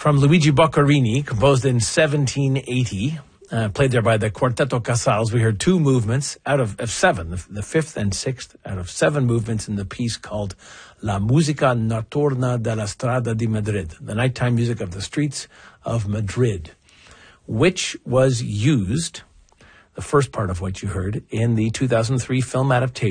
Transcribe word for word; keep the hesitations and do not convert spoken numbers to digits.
from Luigi Boccherini, composed in seventeen eighty, uh, played there by the Quartetto Casals. We heard two movements out of, of seven, the, the fifth and sixth out of seven movements in the piece called La Musica Notturna della Strada di Madrid, the nighttime music of the streets of Madrid, which was used, the first part of what you heard, in the two thousand three film adaptation